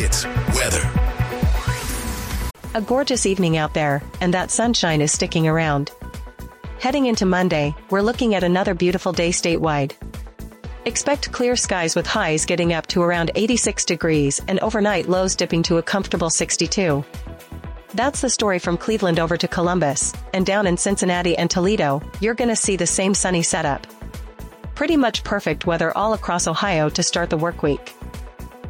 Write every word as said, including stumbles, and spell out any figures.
It's weather. A gorgeous evening out there, and that sunshine is sticking around. Heading into Monday, we're looking at another beautiful day statewide. Expect clear skies with highs getting up to around eighty-six degrees and overnight lows dipping to a comfortable sixty-two. That's the story from Cleveland over to Columbus, and down in Cincinnati and Toledo, you're gonna see the same sunny setup. Pretty much perfect weather all across Ohio to start the work week.